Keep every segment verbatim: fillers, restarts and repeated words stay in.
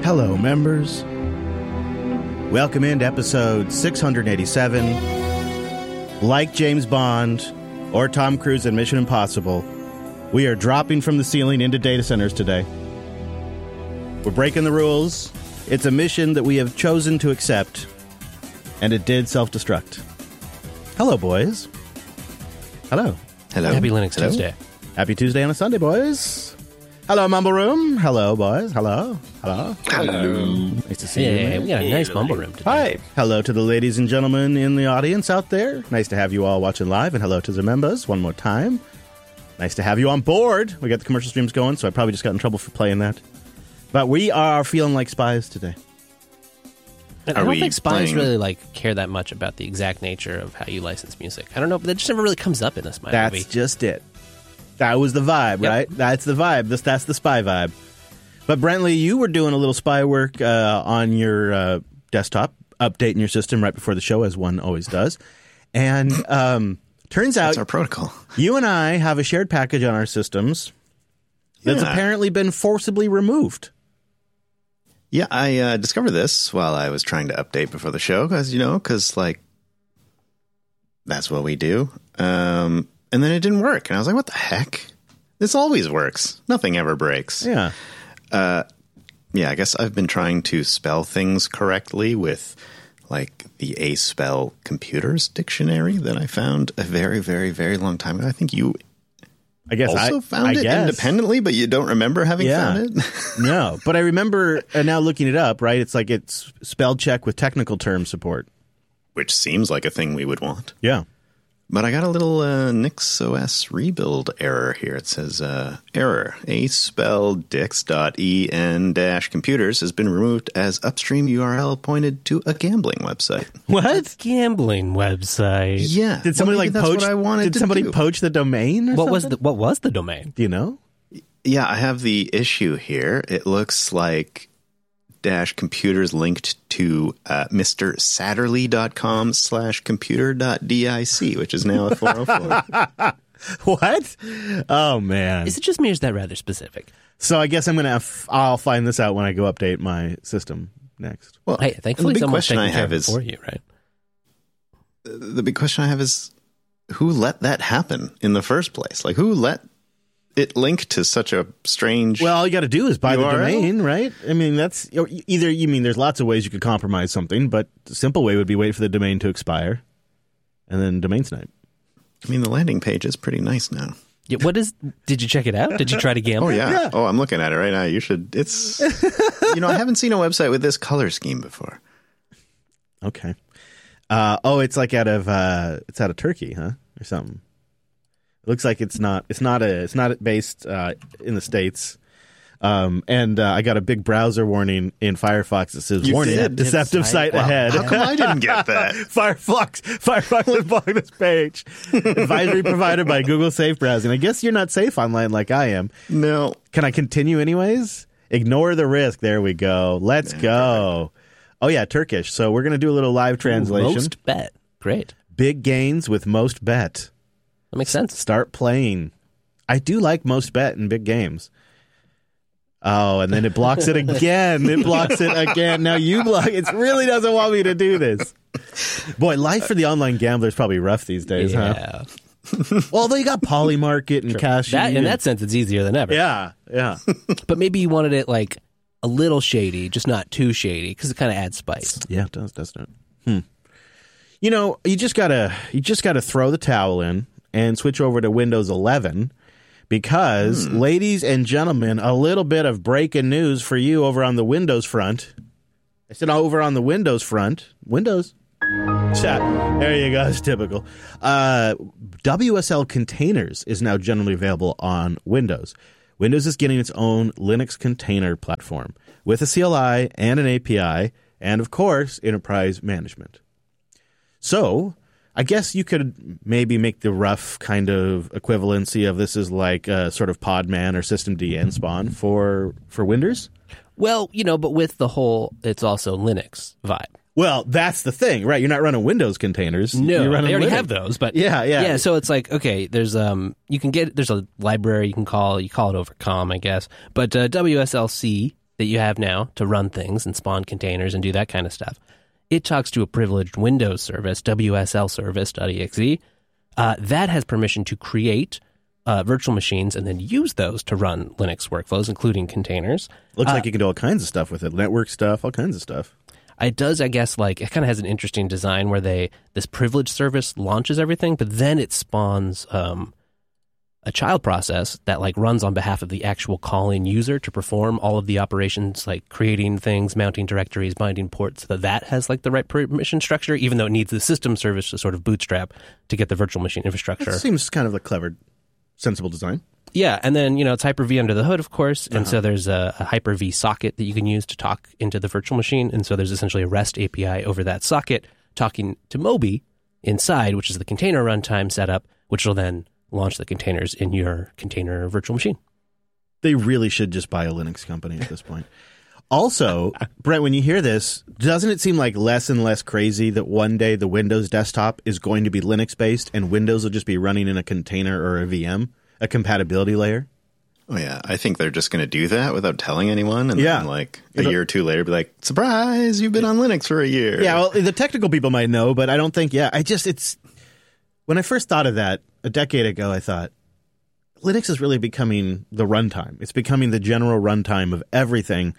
Hello, members. Welcome into episode six eighty-seven. Like James Bond or Tom Cruise in Mission Impossible, we are dropping from the ceiling into data centers today. We're breaking the rules. It's a mission that we have chosen to accept, and it did self-destruct. Hello, boys. Hello. Hello. Happy Linux Hello. Tuesday. Happy Tuesday on a Sunday, boys. Hello, Mumble Room. Hello, boys. Hello. Hello. Hello. Nice to see Yeah, you. yeah, man. we got a nice mumble room today. Hi. Hello to the ladies and gentlemen in the audience out there. Nice to have you all watching live, and hello to the members one more time. Nice to have you on board. We got the commercial streams going, so I probably just got in trouble for playing that. But we are feeling like spies today. I Are don't we think spies playing- really like care that much about the exact nature of how you license music. I don't know, but that just never really comes up in this That's movie. just it. That was the vibe, Yep. right? That's the vibe. This, that's the spy vibe. But Brentley, you were doing a little spy work uh, on your uh, desktop, updating your system right before the show, as one always does. And um, turns out That's our protocol. you and I have a shared package on our systems that's Yeah. apparently been forcibly removed. Yeah, I uh, discovered this while I was trying to update before the show, because, you know, because, like, that's what we do. Um, and then it didn't work. And I was like, what the heck? This always works. Nothing ever breaks. Yeah. Yeah, I guess I've been trying to spell things correctly with, like, the A Spell Computers Dictionary that I found a very, very, very long time ago. I think you I guess also I found I it guess. independently, but you don't remember having Yeah. found it? No, but I remember uh, now looking it up, right? It's like it's spell check with technical term support. Which seems like a thing we would want. Yeah. But I got a little uh, NixOS rebuild error here. It says, uh, error, a spell dix.en dash computers has been removed as upstream U R L pointed to a gambling website. What? Gambling website. Yeah. Did somebody well, like maybe that's poach? what I wanted Did to somebody do. poach the domain? Or What was something? the what was the domain? Do you know? Yeah, I have the issue here. It looks like dash computers linked to uh, Mister Satterley.com slash computer dot dic, which is now a four oh four. What? Oh man! Is it just me or is that rather specific? So I guess I'm gonna. F- I'll find this out when I go update my system next. Well, Hey, thankfully the big someone's question taking I care have of it is for you, right? the big question I have is who let that happen in the first place? Like, who let it link to such a strange... Well, all you got to do is buy U R L? the domain, right? I mean, that's or either. You mean there's lots of ways you could compromise something, but the simple way would be wait for the domain to expire, and then domain snipe. I mean, the landing page is pretty nice now. Yeah, what is? Did you check it out? Did you try to gamble? Oh, yeah. Yeah. Oh, I'm looking at it right now. You should... It's... you know, I haven't seen a website with this color scheme before. Okay. Uh, oh, it's like out of uh, it's out of Turkey, huh, or something. It looks like it's not. It's not a. It's not based uh, in the States. Um, and uh, I got a big browser warning in Firefox that says, You "Warning: did? deceptive Site? site Wow. ahead." How come I didn't get that? Firefox, Firefox is blocking this page. Advisory provided by Google Safe Browsing. I guess you're not safe online like I am. No. Can I continue anyways? Ignore the risk. There we go. Let's go. Oh yeah, Turkish. So we're gonna do a little live translation. Most bet. Great. Big gains with Most Bet. That makes sense. Start playing. I do like Most Bet in big games. Oh, and then it blocks it again. It blocks it again. Now you block. It really doesn't want me to do this. Boy, life for the online gambler is probably rough these days, huh? Yeah. Well, although you got Polymarket and Cash. That, in that sense, it's easier than ever. Yeah, yeah. But maybe you wanted it like a little shady, just not too shady, because it kind of adds spice. Yeah, it does, doesn't it? Hmm. You know, you just gotta you just gotta throw the towel in and switch over to Windows eleven because, Hmm. ladies and gentlemen, a little bit of breaking news for you over on the Windows front. I said over on the Windows front. Windows. Chat. There you go. It's typical. Uh, W S L Containers is now generally available on Windows. Windows is getting its own Linux container platform with a C L I and an A P I and, of course, enterprise management. So I guess you could maybe make the rough kind of equivalency of this is like a sort of Podman or Systemd nspawn for for Windows. Well, you know, but with the whole, it's also Linux vibe. Well, that's the thing, right? You're not running Windows containers. No, You're running they already Linux. have those, but Yeah, yeah. yeah. So it's like, okay, there's um, you can get there's a library you can call you call it over C O M, I guess, but uh, W S L C that you have now to run things and spawn containers and do that kind of stuff. It talks to a privileged Windows service, W S L service.exe. Uh, that has permission to create uh, virtual machines and then use those to run Linux workflows, including containers. Looks uh, like you can do all kinds of stuff with it. Network stuff, all kinds of stuff. It does, I guess, like, it kind of has an interesting design where they, this privileged service launches everything, but then it spawns um, a child process that, like, runs on behalf of the actual call-in user to perform all of the operations, like creating things, mounting directories, binding ports, so that that has, like, the right permission structure, even though it needs the system service to sort of bootstrap to get the virtual machine infrastructure. That seems kind of a clever, sensible design. Yeah, and then, you know, it's Hyper-V under the hood, of course, and Uh-huh. so there's a, a Hyper-V socket that you can use to talk into the virtual machine, and so there's essentially a REST A P I over that socket talking to Moby inside, which is the container runtime setup, which will then launch the containers in your container virtual machine. They really should just buy a Linux company at this point. Also, Brent, when you hear this, doesn't it seem like less and less crazy that one day the Windows desktop is going to be Linux-based and Windows will just be running in a container or a V M? A compatibility layer? Oh, yeah. I think they're just going to do that without telling anyone. And Yeah. then, like, a year or two later, be like, surprise, you've been on Linux for a year. Yeah, well, the technical people might know, but I don't think, yeah, I just, it's, when I first thought of that a decade ago, I thought, Linux is really becoming the runtime. It's becoming the general runtime of everything,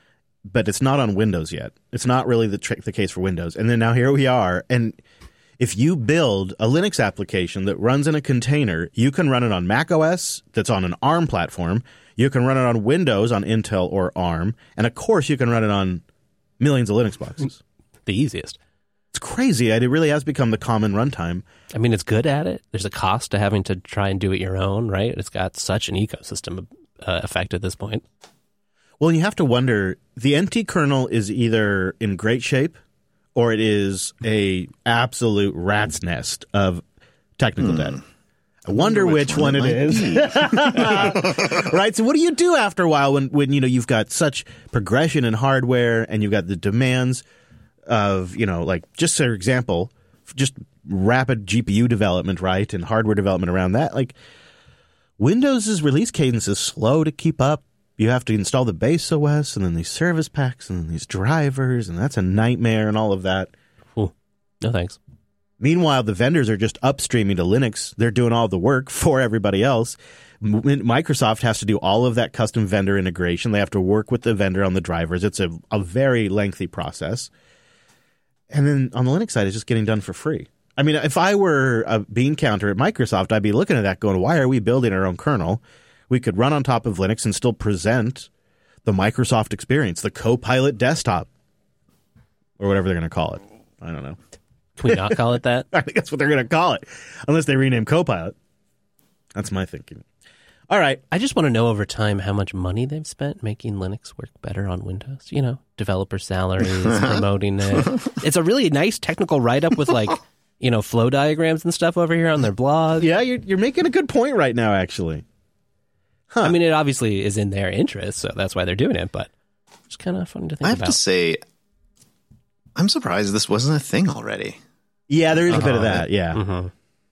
but it's not on Windows yet. It's not really the, tr- the case for Windows. And then now here we are, and if you build a Linux application that runs in a container, you can run it on Mac O S that's on an ARM platform. You can run it on Windows on Intel or ARM. And, of course, you can run it on millions of Linux boxes. The easiest. It's crazy. It really has become the common runtime. I mean, it's good at it. There's a cost to having to try and do it your own, right? It's got such an ecosystem uh, effect at this point. Well, you have to wonder, the N T kernel is either in great shape or it is a absolute rat's nest of technical Hmm. debt. I wonder, which, which one, one it is. Right? So what do you do after a while when, when you know you've got such progression in hardware and you've got the demands of, you know, like just for example, just rapid G P U development, right? And hardware development around that. Like Windows's release cadence is slow to keep up. You have to install the base O S and then these service packs and then these drivers, and that's a nightmare and all of that. Cool. No thanks. Meanwhile, the vendors are just upstreaming to Linux. They're doing all the work for everybody else. M- Microsoft has to do all of that custom vendor integration. They have to work with the vendor on the drivers. It's a, a very lengthy process. And then on the Linux side, it's just getting done for free. I mean, if I were a bean counter at Microsoft, I'd be looking at that going, why are we building our own kernel? We could run on top of Linux and still present the Microsoft experience, the Copilot desktop, or whatever they're going to call it. I don't know. Can we not call it that? I think that's what they're going to call it, unless they rename Copilot. That's my thinking. All right. I just want to know over time how much money they've spent making Linux work better on Windows. You know, developer salaries, promoting it. It's a really nice technical write-up with, like, you know, flow diagrams and stuff over here on their blog. Yeah, you're, you're making a good point right now, actually. Huh. I mean, it obviously is in their interest, so that's why they're doing it, but it's kind of fun to think I have about. to say, I'm surprised this wasn't a thing already. Yeah, there is a bit of Uh-huh. that, yeah. Mm-hmm.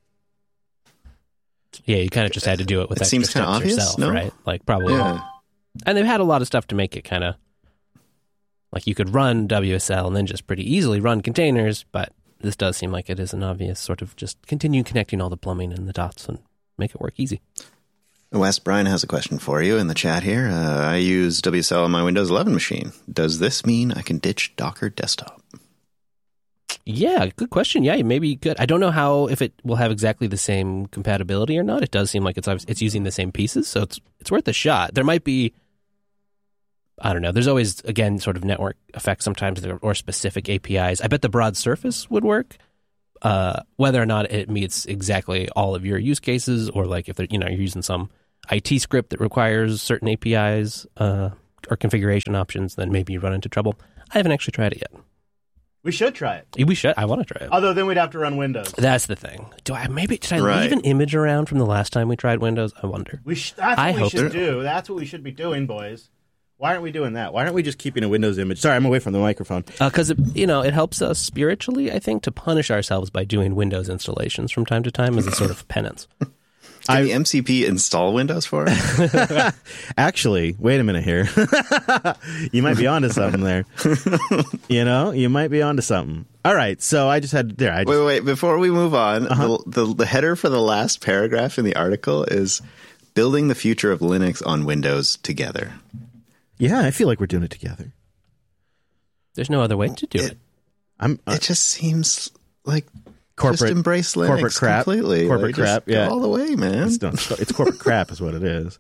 Yeah, you kind of just had to do it with It extra seems kinda steps obvious, yourself, no? right? Like, probably. Yeah. And they've had a lot of stuff to make it kind of like you could run W S L and then just pretty easily run containers, but this does seem like it is an obvious sort of just continue connecting all the plumbing and the dots and make it work easy. Wes, Brian has a question for you in the chat here. Uh, I use W S L on my Windows eleven machine. Does this mean I can ditch Docker Desktop? Yeah, good question. Yeah, maybe you could. I don't know how if it will have exactly the same compatibility or not. It does seem like it's it's using the same pieces, so it's it's worth a shot. There might be, I don't know. There's always again sort of network effects sometimes there, or specific A P Is. I bet the broad surface would work. Uh, whether or not it meets exactly all of your use cases, or like if they're, you know, you're using some I T script that requires certain A P Is uh, or configuration options, then maybe you run into trouble. I haven't actually tried it yet. We should try it. We should. I want to try it. Although then we'd have to run Windows. That's the thing. Do I maybe did I Right. leave an image around from the last time we tried Windows? I wonder. We sh- that's what I we hope should there- do. That's what we should be doing, boys. Why aren't we doing that? Why aren't we just keeping a Windows image? Sorry, I'm away from the microphone. Because it you know it helps us spiritually, I think, to punish ourselves by doing Windows installations from time to time as a sort of penance. Can I- the M C P install Windows for it? Actually, wait a minute here. You might be onto something there. You know, you might be onto something. All right, so I just had there. I just, Wait, wait. Before we move on, Uh-huh. the, the the header for the last paragraph in the article is "Building the future of Linux on Windows together." yeah, I feel like we're doing it together. There's no other way to do it. It- I'm uh, It just seems like corporate just embrace Linux corporate crap, completely. corporate Like, just crap. Yeah, go all the way, man. It's, not, it's corporate crap, is what it is.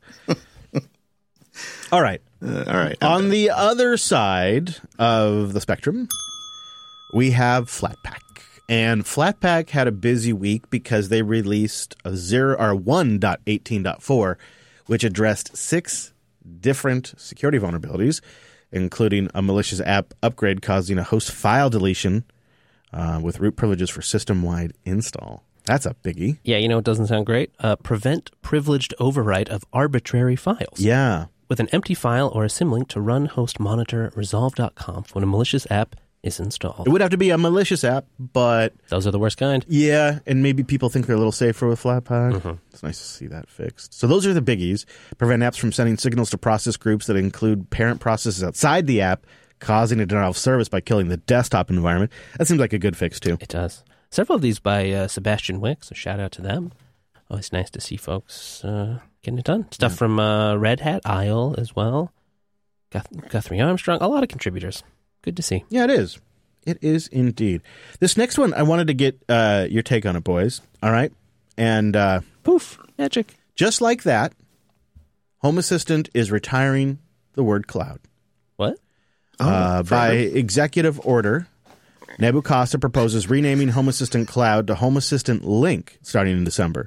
All right. Uh, all right. I'm On done. the other side of the spectrum, we have Flatpak. And Flatpak had a busy week because they released a zero or one point eighteen point four, which addressed six different security vulnerabilities, including a malicious app upgrade causing a host file deletion uh, with root privileges for system-wide install. That's a biggie. Yeah, you know what doesn't sound great? Uh, prevent privileged overwrite of arbitrary files. Yeah. With an empty file or a symlink to run host monitor resolve dot conf when a malicious app is installed. It would have to be a malicious app, but Those are the worst kind. yeah, and maybe people think they're a little safer with Flatpak. Mm-hmm. It's nice to see that fixed. So those are the biggies. Prevent apps from sending signals to process groups that include parent processes outside the app, causing a denial of service by killing the desktop environment. That seems like a good fix, too. It does. Several of these by uh, Sebastian Wick, so shout out to them. Always nice to see folks uh, getting it done. Stuff from uh, Red Hat, Isle as well. Guth- Guthrie Armstrong, a lot of contributors. Good to see. Yeah, it is. It is indeed. This next one, I wanted to get uh, your take on it, boys. All right? And uh, Poof, magic. just like that, Home Assistant is retiring the word cloud. What? Oh, Uh, by forever. executive order, Nebuchadnezzar proposes renaming Home Assistant Cloud to Home Assistant Link starting in December.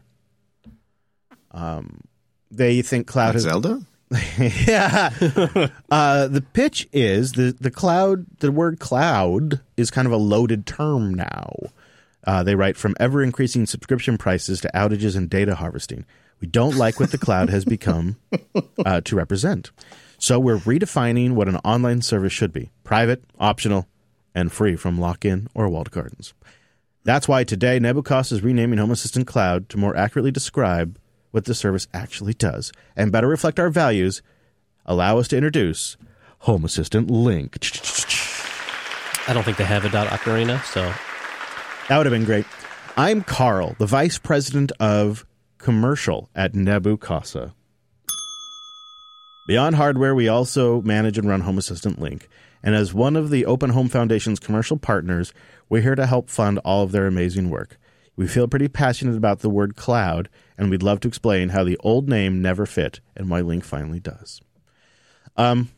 Um, they think cloud Like has Zelda? yeah. Uh, the pitch is the the cloud. The word cloud is kind of a loaded term now. Uh, they write from ever increasing subscription prices to outages and data harvesting. We don't like what the cloud has become uh, to represent. So we're redefining what an online service should be: private, optional, and free from lock-in or walled gardens. That's why today Nebuchadnezzar is renaming Home Assistant Cloud to more accurately describe what the service actually does and better reflect our values. Allow us to introduce Home Assistant Link. I don't think they have a dot ocarina, so That would have been great. I'm Carl, the Vice President of Commercial at Nebuchadnezzar. Beyond hardware, we also manage and run Home Assistant Link. And as one of the Open Home Foundation's commercial partners, we're here to help fund all of their amazing work. We feel pretty passionate about the word cloud, and we'd love to explain how the old name never fit and why Link finally does. Um,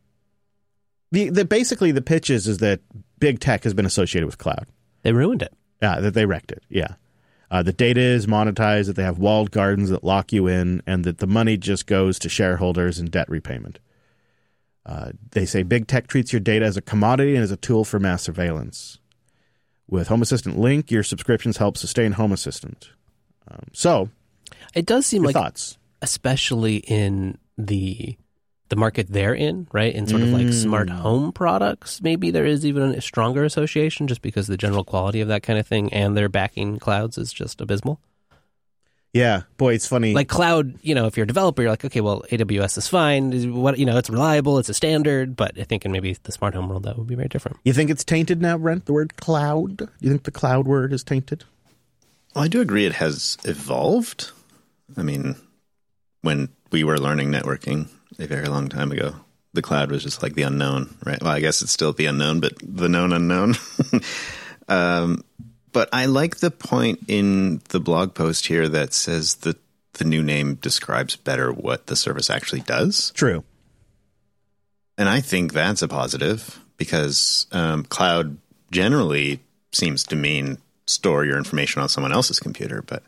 the, the basically the pitch is, is that big tech has been associated with cloud. they ruined it. Yeah, that they wrecked it. Yeah. Uh, the data is monetized, that they have walled gardens that lock you in, and that the money just goes to shareholders and debt repayment. Uh, they say big tech treats your data as a commodity and as a tool for mass surveillance. With Home Assistant Link, your subscriptions help sustain Home Assistant. Um, so, It does seem your like, thoughts? especially in the the market they're in, right? In sort of like smart home products, maybe there is even a stronger association just because the general quality of that kind of thing and their backing clouds is just abysmal. Yeah. Boy, it's funny. Like cloud, you know, if you're a developer, you're like, okay, well, A W S is fine. What, you know, it's reliable, it's a standard. But I think in maybe the smart home world, that would be very different. you think it's tainted now, Brent, the word cloud? You think the cloud word is tainted? Well, I do agree it has evolved. I mean, when we were learning networking a very long time ago, the cloud was just like the unknown, right? Well, I guess it's still the unknown, but the known unknown. um, but I like the point in the blog post here that says that the new name describes better what the service actually does. True. And I think that's a positive because um, cloud generally seems to mean store your information on someone else's computer, but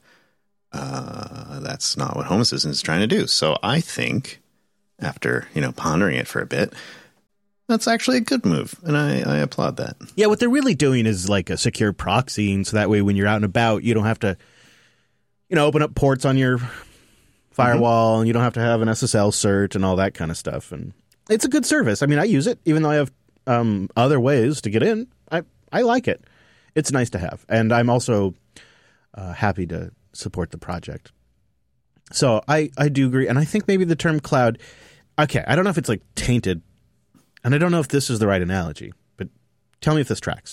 uh, that's not what Home Assistant is trying to do. So I think, after you know pondering it for a bit, that's actually a good move, and I, I applaud that. Yeah, what they're really doing is like a secure proxying, so that way when you're out and about, you don't have to, you know, open up ports on your firewall, mm-hmm. and you don't have to have an S S L cert and all that kind of stuff. And it's a good service. I mean, I use it, even though I have um, other ways to get in. I I like it. It's nice to have, and I'm also uh, happy to support the project. So I, I do agree. And I think maybe the term cloud, okay, I don't know if it's like tainted, and I don't know if this is the right analogy, but tell me if this tracks.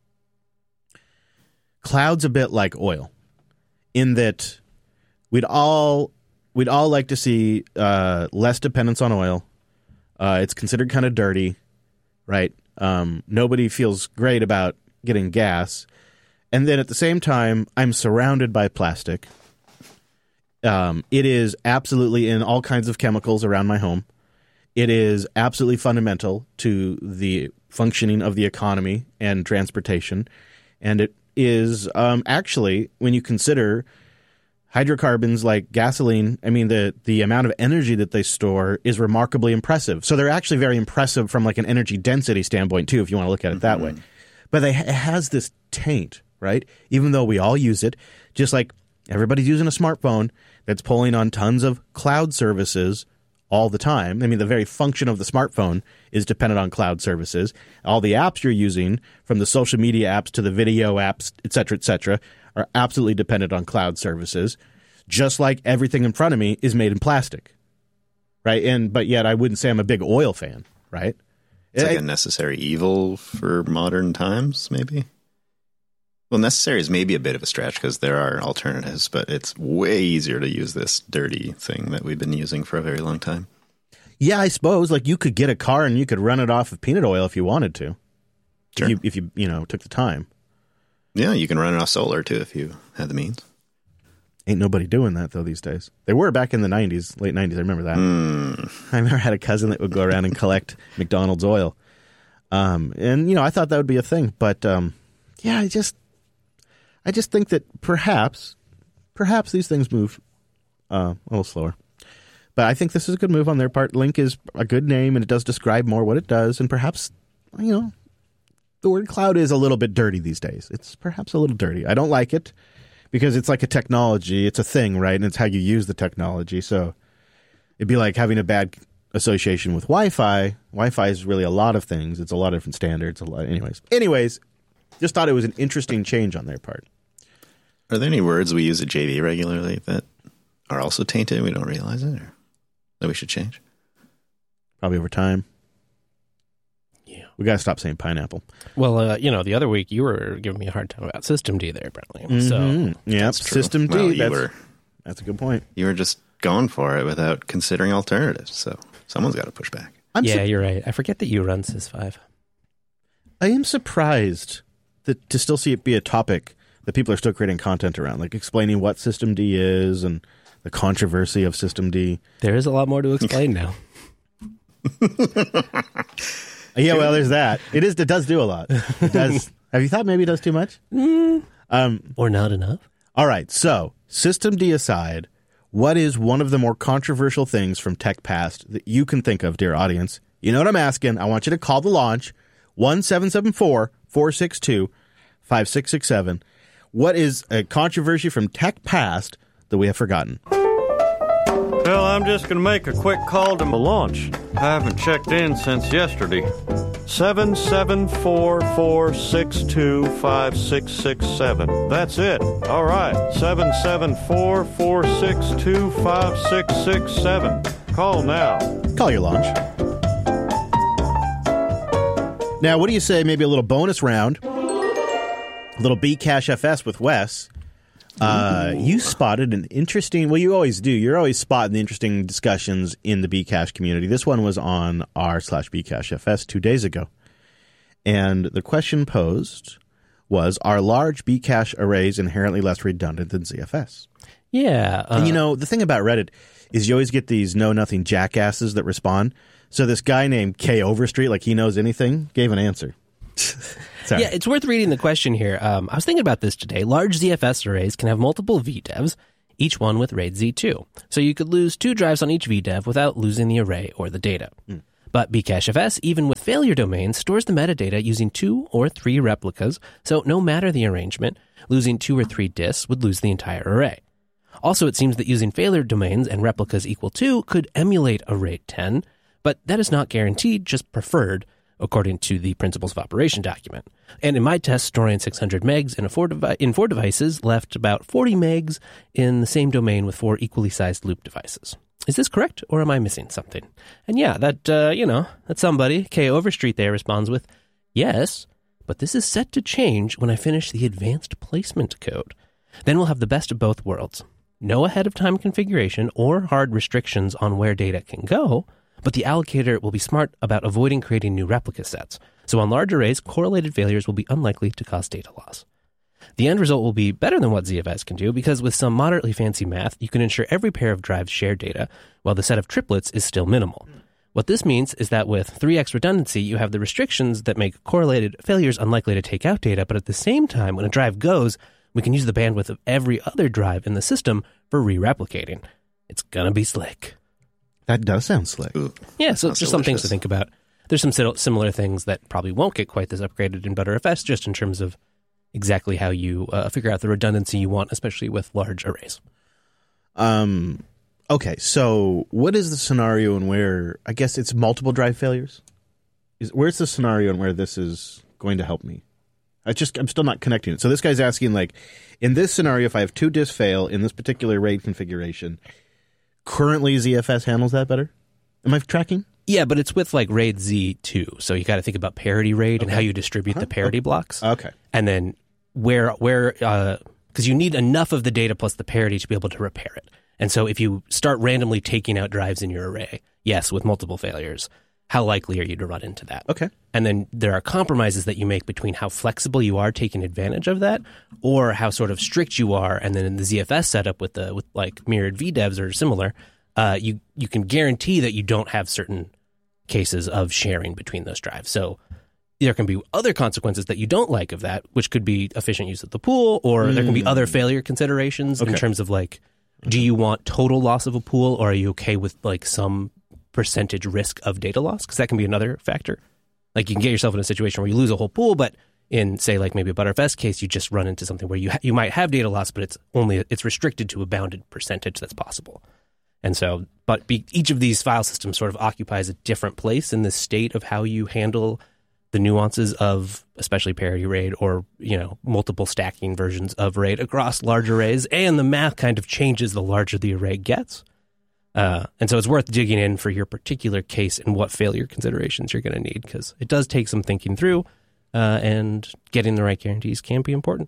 Cloud's a bit like oil in that we'd all we'd all like to see uh, less dependence on oil. Uh, it's considered kind of dirty, right? Um, nobody feels great about getting gas. And then at the same time, I'm surrounded by plastic. Um, it is absolutely in all kinds of chemicals around my home. It is absolutely fundamental to the functioning of the economy and transportation. And it is um, actually, when you consider hydrocarbons like gasoline, I mean, the, the amount of energy that they store is remarkably impressive. So they're actually very impressive from like an energy density standpoint, too, if you want to look at it that mm-hmm. way. But they, it has this taint, right? Even though we all use it, just like everybody's using a smartphone that's pulling on tons of cloud services all the time. I mean, the very function of the smartphone is dependent on cloud services. All the apps you're using, from the social media apps to the video apps, et cetera, et cetera, are absolutely dependent on cloud services, just like everything in front of me is made in plastic, right? And but yet I wouldn't say I'm a big oil fan, right? It's like I, a necessary evil for modern times, maybe? Well, necessary is maybe a bit of a stretch because there are alternatives, but it's way easier to use this dirty thing that we've been using for a very long time. Yeah, I suppose. Like you could get a car and you could run it off of peanut oil if you wanted to. Sure. If you, if you, you know, took the time. Yeah, you can run it off solar, too, if you had the means. Ain't nobody doing that, though, these days. They were back in the nineties, late nineties. I remember that. Mm. I remember I had a cousin that would go around and collect McDonald's oil. Um, and, you know, I thought that would be a thing. But, um, yeah, I just... I just think that perhaps, perhaps these things move uh, a little slower. But I think this is a good move on their part. Link is a good name, and it does describe more what it does. And perhaps, you know, the word cloud is a little bit dirty these days. It's perhaps a little dirty. I don't like it because it's like a technology. It's a thing, right? And it's how you use the technology. So it'd be like having a bad association with Wi-Fi. Wi-Fi is really a lot of things. It's a lot of different standards. A lot. Anyways, anyways, just thought it was an interesting change on their part. Are there any words we use at J V regularly that are also tainted and we don't realize it, or that we should change? Probably over time. Yeah. We got to stop saying pineapple. Well, uh, you know, the other week you were giving me a hard time about System D there, apparently. Mm-hmm. So, yeah, System D. Well, you that's, were, that's a good point. You were just going for it without considering alternatives. So someone's got to push back. I'm yeah, su- you're right. I forget that you run Sys five. I am surprised that to still see it be a topic that people are still creating content around, like explaining what System D is and the controversy of System D. There is a lot more to explain now. Yeah, well, there's that. It is. It does do a lot. It does. Have you thought maybe it does too much? Mm. Um, or not enough? all right. So, System D aside, what is one of the more controversial things from Tech Past that you can think of, dear audience? You know what I'm asking. I want you to call the launch, one seven seven four, four six two, five six six seven. What is a controversy from Tech Past that we have forgotten? Well, I'm just going to make a quick call to my launch. I haven't checked in since yesterday. seven seven four, four six two, five six six seven. That's it. All right. seven seven four, four six two, five six six seven. Call now. Call your launch. Now, what do you say? Maybe a little bonus round. A little Bcash F S with Wes. Uh, you spotted an interesting, well, you always do. You're always spotting the interesting discussions in the Bcash community. This one was on r slash Bcash F S two days ago. And the question posed was, are large Bcash arrays inherently less redundant than Z F S? Yeah. Uh, And you know, the thing about Reddit is you always get these know-nothing jackasses that respond. So this guy named K Overstreet, like he knows anything, gave an answer. Sorry. Yeah, it's worth reading the question here. Um, I was thinking about this today. Large Z F S arrays can have multiple V DEVs, each one with RAID Z two. So you could lose two drives on each V DEV without losing the array or the data. Mm. But Bcash F S, even with failure domains, stores the metadata using two or three replicas, so no matter the arrangement, losing two or three disks would lose the entire array. Also, it seems that using failure domains and replicas equal two could emulate a RAID ten, but that is not guaranteed, just preferred. according to the Principles of Operation document. And in my test, storing six hundred megs in, a four devi- in four devices left about forty megs in the same domain with four equally sized loop devices. Is this correct, or am I missing something? And yeah, that, uh, you know, that somebody, K Overstreet there, responds with, yes, but this is set to change when I finish the advanced placement code. Then we'll have the best of both worlds. No ahead-of-time configuration or hard restrictions on where data can go, but the allocator will be smart about avoiding creating new replica sets. So on large arrays, correlated failures will be unlikely to cause data loss. The end result will be better than what Z F S can do, because with some moderately fancy math, you can ensure every pair of drives share data, while the set of triplets is still minimal. What this means is that with three x redundancy, you have the restrictions that make correlated failures unlikely to take out data, but at the same time, when a drive goes, we can use the bandwidth of every other drive in the system for re-replicating. It's gonna be slick. That does sound slick. Ooh, Yeah, so sounds just some things to delicious. think about. There's some sil- similar things that probably won't get quite this upgraded in ButterFS, just in terms of exactly how you uh, figure out the redundancy you want, especially with large arrays. Um, okay, so what is the scenario in where, I guess it's multiple drive failures? Is Where's the scenario in where this is going to help me? I just, I'm still not connecting it. So this guy's asking, like, in this scenario, if I have two disks fail in this particular RAID configuration, currently Z F S handles that better? Am I tracking? Yeah, but it's with like RAID Z too, so you got to think about parity RAID and how you distribute the parity blocks. Okay. And then where where because you need enough of the data plus the parity to be able to repair it. And so if you start randomly taking out drives in your array, yes, with multiple failures, how likely are you to run into that? Okay. And then there are compromises that you make between how flexible you are taking advantage of that, or how sort of strict you are. And then in the Z F S setup with the with like mirrored V devs or similar, uh, you you can guarantee that you don't have certain cases of sharing between those drives. So there can be other consequences that you don't like of that, which could be efficient use of the pool, or there can be other failure considerations in Okay. terms of like, do you want total loss of a pool, or are you okay with like some percentage risk of data loss? Because that can be another factor. Like you can get yourself in a situation where you lose a whole pool, but in say like maybe a ButterFS case, you just run into something where you ha- you might have data loss, but it's only it's restricted to a bounded percentage that's possible. And so, but be, each of these file systems sort of occupies a different place in the state of how you handle the nuances of especially parity RAID, or, you know, multiple stacking versions of RAID across large arrays. And the math kind of changes the larger the array gets. Uh, and so it's worth digging in for your particular case and what failure considerations you're going to need, because it does take some thinking through, uh, and getting the right guarantees can be important.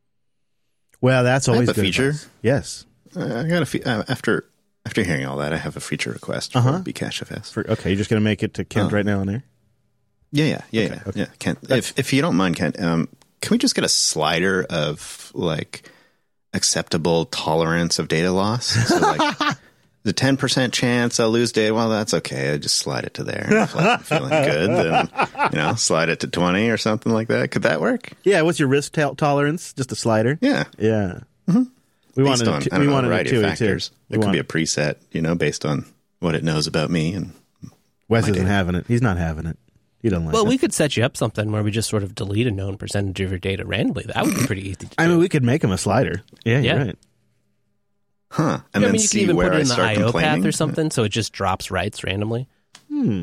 Well, that's I have always a good feature. advice. Yes. Uh, I got a fe- uh, after after hearing all that, I have a feature request for Uh-huh. Bcachefs. For, okay, you're just going to make it to Kent Oh. right now on there? Yeah, yeah, yeah, Okay, yeah. okay. yeah. Kent, if if you don't mind, Kent, um, can we just get a slider of like acceptable tolerance of data loss? So like the ten percent chance I'll lose data. Well, that's okay. I just slide it to there. If I'm feeling good, then you know, slide it to twenty or something like that. Could that work? Yeah, what's your risk to- tolerance? Just a slider? Yeah. Yeah. Mm-hmm. We Based wanted on, a two- I don't we know, a wanted a variety two of E too. factors. We It could want- be a preset, you know, based on what it knows about me. And Wes my isn't data. having it. He's not having it. He doesn't like Well, it. we could set you up something where we just sort of delete a known percentage of your data randomly. That would be pretty easy to do. I mean, we could make him a slider. Yeah, Yeah. you're right. huh? And I then mean, you see can even where put it I in the start I O complaining. path or something, so it just drops writes randomly. Hmm.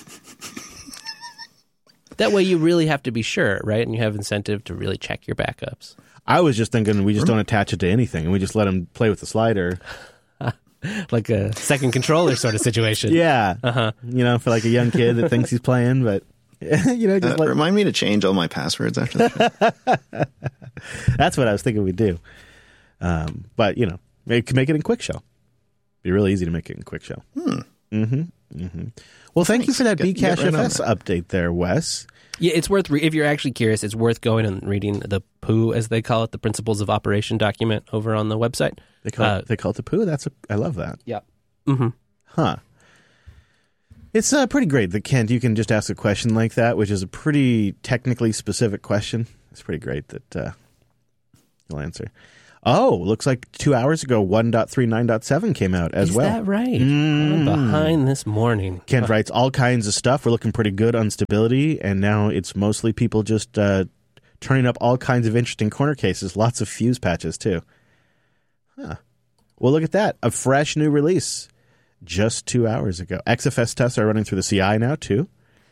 That way, you really have to be sure, right? And you have incentive to really check your backups. I was just thinking we just don't attach it to anything and we just let him play with the slider. Like a second controller sort of situation. Yeah. Uh-huh. You know, for like a young kid that thinks he's playing, but, you know, just Uh, let, remind me to change all my passwords after that. that's what I was thinking we'd do. Um, but, you know, make, make it in Quick Shell. Be really easy to make it in Quick Shell. Hmm. Mm-hmm. Mm-hmm. Well, thank you Thanks. for that Get- get right on Bcachefs update there, Wes. Yeah, it's worth, re- if you're actually curious, it's worth going and reading the P O O, as they call it, the Principles of Operation document over on the website. They call, Uh, it, they call it the poo. That's a, I love that. Yeah. Mm-hmm. Huh. It's uh, pretty great that, Kent, you can just ask a question like that, which is a pretty technically specific question. It's pretty great that uh, you'll answer. Oh, looks like two hours ago, one point thirty-nine point seven came out as Is well. that right? Mm. I'm behind this morning. Kent writes all kinds of stuff. We're looking pretty good on stability, and now it's mostly people just uh, turning up all kinds of interesting corner cases. Lots of fuse patches, too. Huh. Well, look at that. A fresh new release just two hours ago. X F S tests are running through the C I now, too.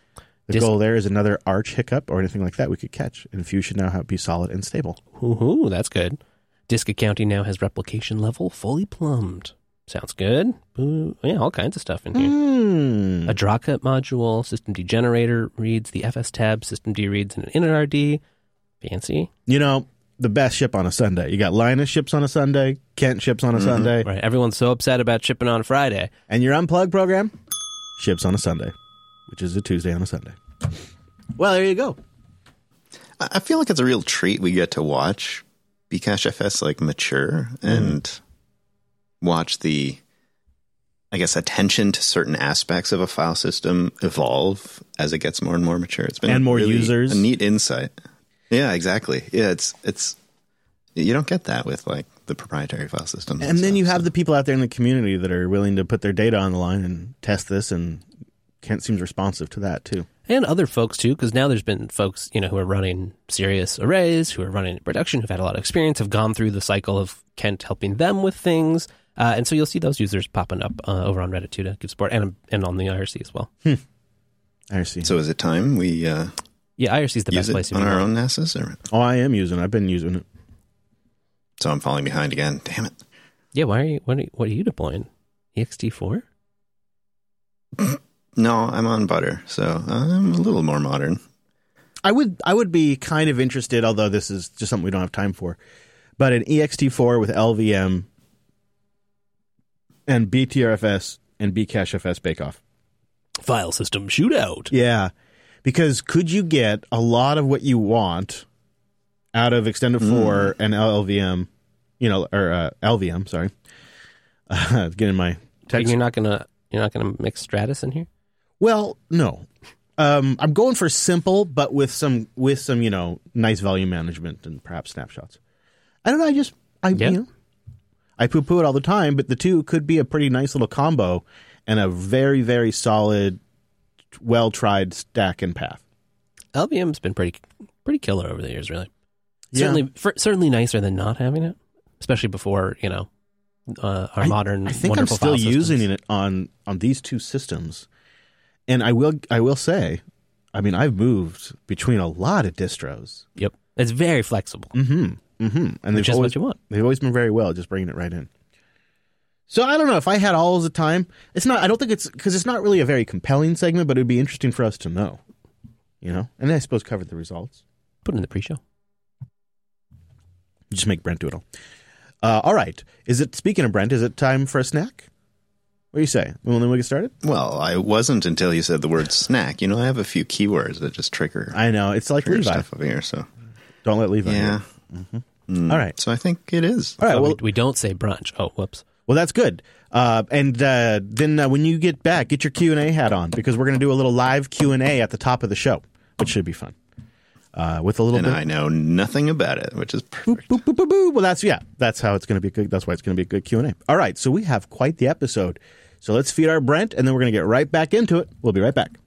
The Disc- goal there is another arch hiccup or anything like that we could catch, and Fuse should now have, be solid and stable. Ooh, that's good. Disk accounting now has replication level fully plumbed. Sounds good. Ooh, yeah, all kinds of stuff in here. Mm. A draw cut module, systemd generator reads the F S tab, systemd reads an initRD. Fancy. You know, the best ship on a Sunday. You got Linus ships on a Sunday, Kent ships on a Mm-hmm. Sunday, Right. Everyone's so upset about shipping on Friday. and your Unplugged program ships on a Sunday, which is a Tuesday on a Sunday. Well, there you go. I I feel like it's a real treat we get to watch Bcache F S like mature and watch the, I guess, attention to certain aspects of a file system evolve as it gets more and more mature. It's been And more really users. a neat insight. Yeah, exactly. Yeah, it's it's you don't get that with like the proprietary file systems. And then stuff, you have so. the people out there in the community that are willing to put their data on the line and test this, and Kent seems responsive to that too. And other folks too, because now there's been folks, you know, who are running serious arrays, who are running production, who've had a lot of experience, have gone through the cycle of Kent helping them with things. Uh, and so you'll see those users popping up uh, over on Reddit too to give support, and and on the I R C as well. I see. So is it time we uh, Yeah, I R C is the use best place it to on be our on. own NASAs? Or? Oh, I am using it. I've been using it. So I'm falling behind again. Damn it. Yeah, why are you? What are you, what are you deploying? E X T four? No, I'm on Butter, so I'm a little more modern. I would I would be kind of interested, although this is just something we don't have time for, but an E X T four with L V M and B T R F S and Bcache F S bake-off. File system shootout. Yeah, because could you get a lot of what you want out of Extended four and L V M, you know, or uh, L V M, sorry. Uh, getting my text. You're not gonna you're not gonna mix Stratus in here? Well, no. Um, I'm going for simple, but with some with some you know nice volume management and perhaps snapshots. I don't know. I just I Yeah. you know, I poo poo it all the time, but the two could be a pretty nice little combo and a very very solid, well tried stack and path. L V M's been pretty pretty killer over the years, really. Yeah. Certainly, for, certainly nicer than not having it, especially before you know uh, our I- modern. I think I'm wonderful still file systems. using it on on these two systems, and I will I will say, I mean I've moved between a lot of distros. Yep, it's very flexible, Mm-hmm. Mm-hmm. And they've which is always what you want. they've always been very well, just bringing it right in. So I don't know if I had all the time. It's not. I don't think it's because it's not really a very compelling segment, but it'd be interesting for us to know, you know. And I suppose cover the results. Put it in the pre-show. Just make Brent do it all. Uh, all right. Is it? Speaking of Brent, is it time for a snack? What do you say? Well, then we get started. Well, I wasn't until you said the word snack. You know, I have a few keywords that just trigger, I know it's like trigger Levi. stuff over here. So Don't let Levi. yeah. hear. Mm. All right. So I think it is. All right. Oh, Well, we, we don't say brunch. Oh, whoops. well, that's good. Uh, and uh, then uh, when you get back, get your Q and A hat on because we're going to do a little live Q and A at the top of the show, which should be fun. Uh, with a little And bit. I know nothing about it, which is perfect. Boop, boop, boop, boop. Well, that's yeah. That's how it's going to be good. That's why it's going to be a good Q and A. All right. So we have quite the episode. So let's feed our Brent, and then we're going to get right back into it. We'll be right back.